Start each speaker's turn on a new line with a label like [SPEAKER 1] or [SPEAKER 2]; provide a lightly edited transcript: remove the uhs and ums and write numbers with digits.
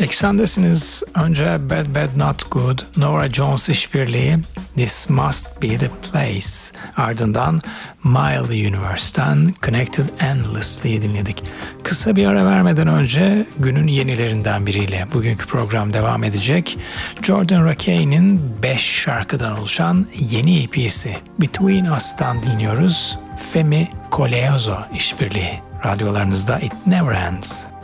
[SPEAKER 1] Eksendesiniz. Önce Bad Bad Not Good, Norah Jones işbirliği This Must Be The Place. Ardından Miley Universe'ten Connected Endlessly'yi dinledik. Kısa bir ara vermeden önce günün yenilerinden biriyle bugünkü program devam edecek. Jordan Rakei'nin 5 şarkıdan oluşan yeni EP'si Between Us'tan dinliyoruz. Femi Koleozo işbirliği. Radyolarınızda It Never Ends.